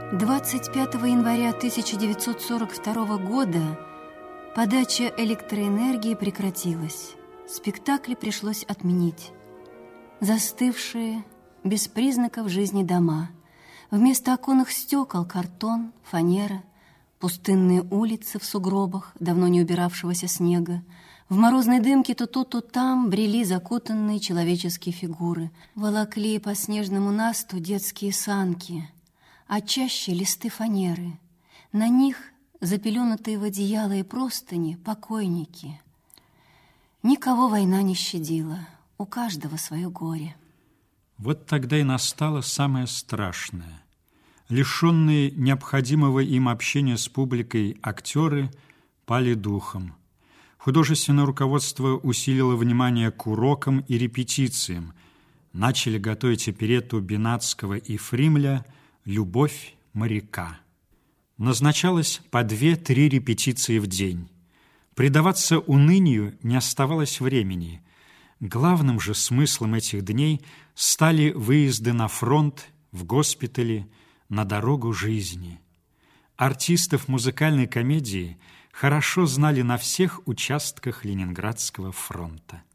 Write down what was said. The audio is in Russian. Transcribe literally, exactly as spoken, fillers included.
двадцать пятого января тысяча девятьсот сорок второго года подача электроэнергии прекратилась. Спектакли пришлось отменить. Застывшие, без признаков жизни дома. Вместо оконных стекол картон, фанера, пустынные улицы в сугробах давно не убиравшегося снега. В морозной дымке то тут, то там брели закутанные человеческие фигуры. Волокли по снежному насту детские санки, а чаще листы фанеры. На них запеленутые в одеяло и простыни покойники. Никого война не щадила, у каждого свое горе. Вот тогда и настало самое страшное. Лишенные необходимого им общения с публикой актеры пали духом. Художественное руководство усилило внимание к урокам и репетициям. Начали готовить оперетту Бенатского и Фримля «Любовь моряка». Назначалось по две-три репетиции в день. Предаваться унынию не оставалось времени. Главным же смыслом этих дней стали выезды на фронт, в госпитали, на дорогу жизни. Артистов музыкальной комедии хорошо знали на всех участках Ленинградского фронта.